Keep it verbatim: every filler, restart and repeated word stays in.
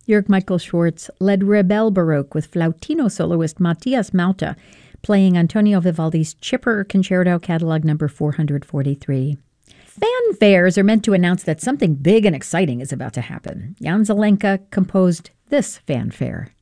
Jörg Michael Schwartz led Rebel Baroque with flautino soloist Matthias Malta playing Antonio Vivaldi's Chipper Concerto Catalog number four hundred forty-three. Fanfares are meant to announce that something big and exciting is about to happen. Jan Zelenka composed this fanfare.